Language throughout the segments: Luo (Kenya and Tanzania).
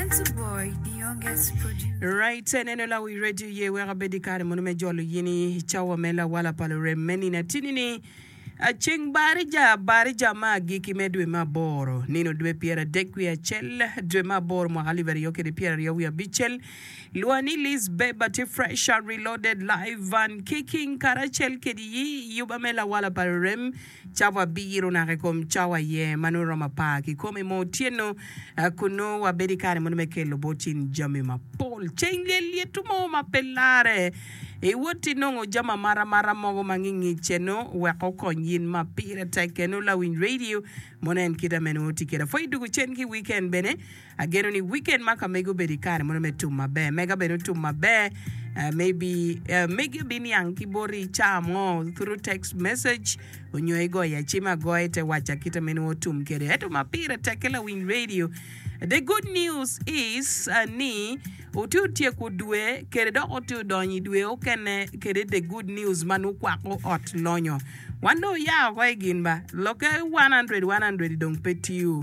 Boy, the youngest producer. Right, neno la we radio ye we rabedi kare monume jolo yini chawa mela wala palore meni na tinini ching barija magi kimedwe maboro nino dwe piera dekwi achel dwe maboro mwagaliver yoke de piera yowe bichel luani lis bebati fresh and reloaded live and kicking karachel kedi yuba mela wala palorem chawa biro na rekom chawa ye manuroma paki kome mo tieno kuno wabedi kare monume kelo botin jami mapol chengle tumo mapelare e woti nongo jama mara mogo mangingi cheno weko konyin mapira tekeno la win radio monen kita menoti kira foi dugu chenki weekend bene ageno ni weekend maka mego bedikare mono metuma be mega beno tuma be maybe mega bini anki bori chamo through text message onyo ego ya chima goete wacha kita menotum kere eto mapira tekela win radio. The good news is ni ututie kudwe kere do otu donyi dwe okene kere the good news manu kwako ot lonyo wando ya kwa ginba loke 100 dong petiu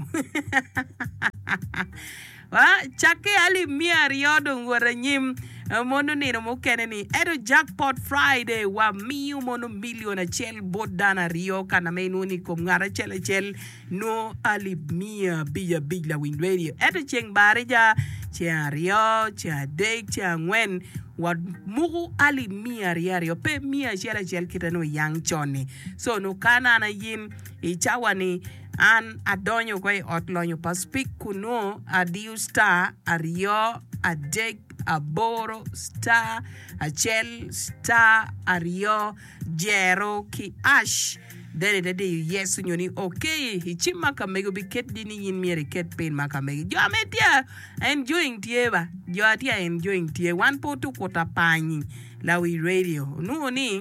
wa chake ali mia riodo ngore nyim mono nino mokene ni edo jackpot Friday wa miu mono miliona chel bodana rio kana menu ni kom ngara chel no ali mia bila win radio edo cheng barija chia rio chia dek chia ngwen wa mugu ali mia rio pe mia chel kita no yang choni so no kana na yin ichawani an adonyo kwa otlonyo paspik kuno adiu star ario adek aboro star achel star ario jero ki ash dede yes nyoni okay hichima kamego biket dini yin miere ket pain makamego jo ametia enjoying tieba jo atia enjoying tie 1.2 kota panyi la we radio no ni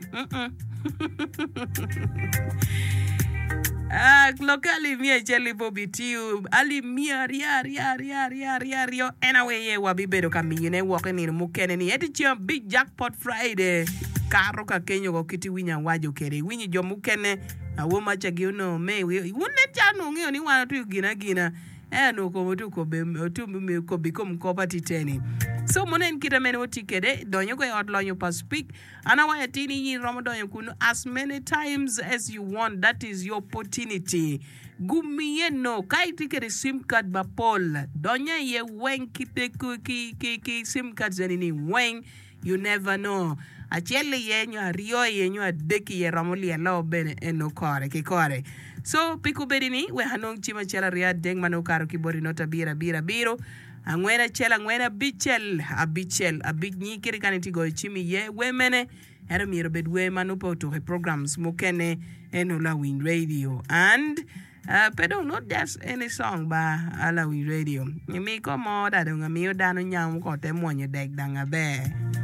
locally mia jelly bobi tiu ali mia rio anyway ye wabi bedo kami ne walking in mukene ni eti chia big jackpot Friday karo ka kenyo go kiti winya wajo kere winyi jo mukene awo macha gi no me wune chanu ngio ni wana tu gina no ko tu ko be tu me ko become property teni so monen kita men wotikede donyo ko odlonyo paspik ana wa etini yin romadonyo kuno as many times as you want. That is your opportunity. Gumiye no kai tikere sim card ba pol donya ye wen kite ki sim card zanini wen you never know achele ye nyo rio ye nyo deki ye ramoli lo bene eno kore ki kore so piku bedini we hanong chima chela ria deng mano karo kibori nota biro angwena chela ngwena bichel abinyi kiri kaniti go chimi ye we mene ero miro bedwe manupo to programs mukene eno la win radio and pero not just any song ba ala win radio mi ko mo da donga mi dano nyam ko te monye dek danga be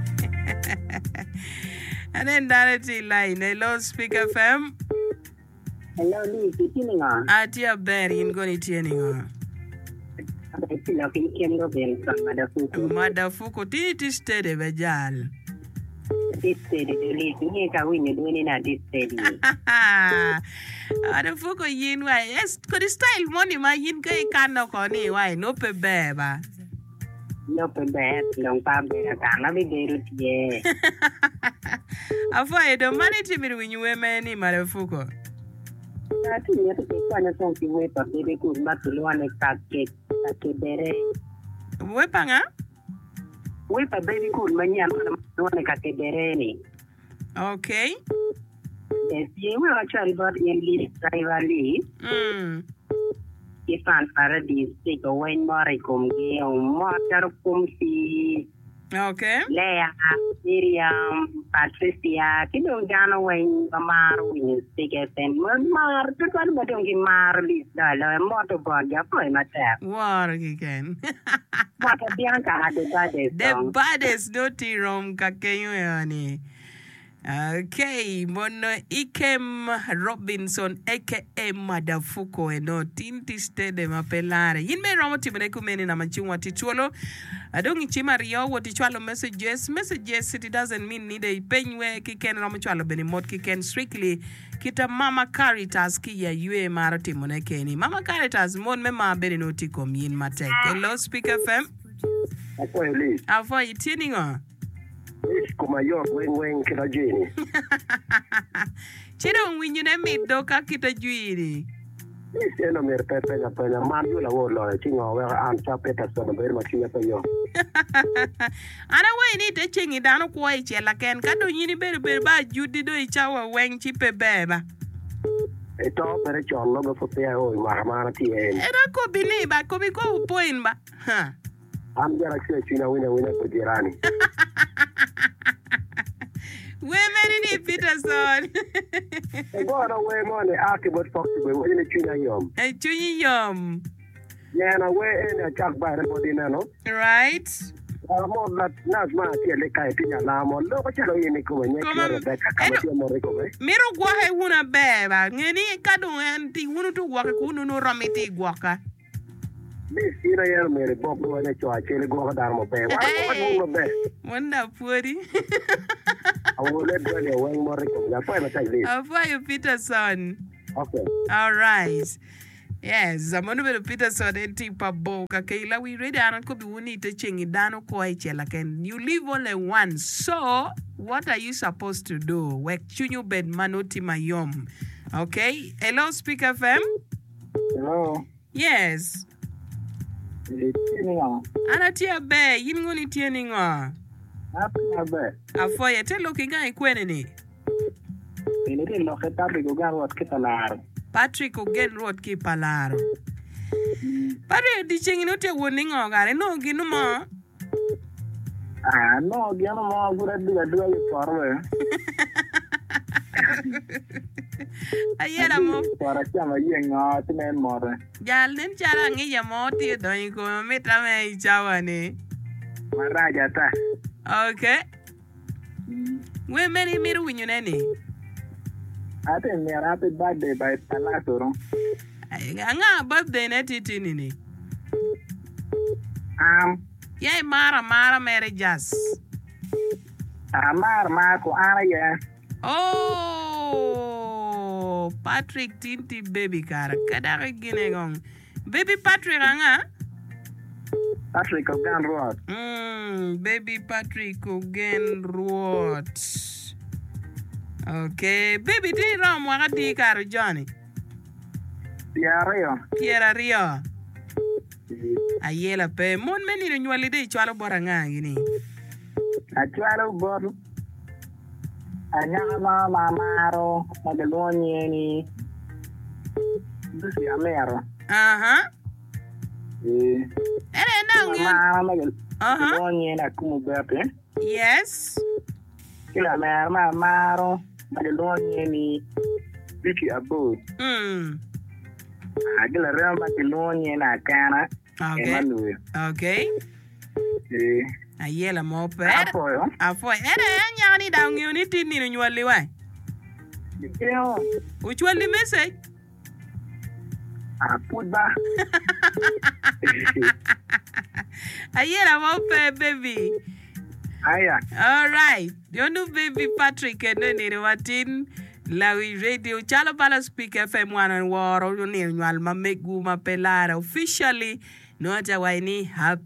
and then directly line hello speaker fm hello ni tininga atia beri ngoni tininga madafuko titi stede bejal stede dele ni ka wini dweni na stede madafuko yin wa yes ko style money ma yin kai kano ko ni wa no pe beba no pe be long pa be ka na be deru tie afo edo mani timiru winyu wemeni madafuko ati ni to kwa na song ki we pa be ku matulwane ka bere wepa nga wepa baby cool manya matulwane ka bere ni okay yes we actually bought in list rivali ifan paradise take away more kumge motor kumsi okay Leah Miriam Patricia kidong gano wen mamaru ni sige sen mar tu kan badong ki mar lis dala moto bag ya poi mata war again mata bianca hade the baddest doti rom kakenyo yani okay mono Ikem Robinson aka Madafuko eno tinti stede mapelare yinme romo timene kumeni na machungwa tichuolo adongi chima rio woti chwalo messages it doesn't mean nide ipenywe kiken romo chwalo beni mot kiken strictly kita Mama Caritas ki ya yue mara timone keni Mama Caritas mon me ma beni noti kom yin matek hello speaker fm Apo Elise. Afo itini ngo. Is kuma yo wen kita jini. Chiro winyo ne mido ka kita juiri. Is eno mer pepe na pena mandu la wolo chingo we an cha peta so no ber ma chiya pe yo. Ana we ni te chingi dano ko e chela ken ka do nyini ber ba judi do ichawa wen chi pe beba. Eto per cholo go fo pe o ma ti en. Era ko bini ba ko bi ko point ba. Ha. Am jara che china wina ko jirani. Women in Peterson. Go on away money akibot fox we in china yom. E chunyi yom. Yeah, na we in a chak ba re body na no. Right? Mo na ma ti le kai ti na mo lo ko chalo yini ko nye ko be ka ma ti mo re ko be. Miro gwa he wuna beba. Ngeni kadu enti wunu tu gwa ku nu romiti gwa ka. This ina yer mere bok no ne cho achele go ka dar mo be. Wa ko mo be. Wanda puri. Awo le do le wen mo re ko ya pa na tai le. Afayo Peterson. Okay. All right. Yes, zamanu belo Peterson enti pa boka keila we ready anan ko bi woni te chengi dano ko ai chela ken. You live only once. So, what are you supposed to do? Wek chunyu bed manoti mayom. Okay? Hello Speak FM. Hello. Yes. Tininga. Ana tia be yin ngoni tininga. Apa be. Afoya te lookinga ikwene ni. Ini rin lo kita bi go gar wat kita lar. Patrick Ogen Road ki palaro. Patrick di chengi no te woni ngogare no ginu mo. Ah no, giano mo gura diga yi porwe. Ayera mo. Para chama yenga tinen more. Jal nen chala ngi ya mo ti do ko meta me chawa ni. Maraja ta. Okay. We many miru winyu neni. Ate me happy birthday by Palatoro. Nga birthday ne titini ni. Yay mara mere jas. Amar ko ana ya. Oh, Patrick Tinti baby kara kada gine gong. Baby Patrick anga? Patrick Ogan Road. Baby Patrick Ogan Road. Okay, baby di ram waka di kara Johnny. Tiara Rio. Ayela pe mon meni no nywali de chwalo boranga ngini. Achwalo bor. Anyama mamaro magalonye ni. Dusi amero. Aha. Ere na ngi. Magalonye na kumu bepe. Yes. Kila mamaro magalonye ni. Biki abud. Agila real magalonye na kana. Okay. Okay. Ayela mo pe. Afoy. Ere nyani da ngi ni tinni no nyoli wa. Uchwali message. Putba. Ayela mo pe baby. Aya. All right. You know baby Patrick and ni watin Lawi Radio Chalo Pala Speak FM 1 and War ni nyal ma megu ma pelara officially no ata waini happy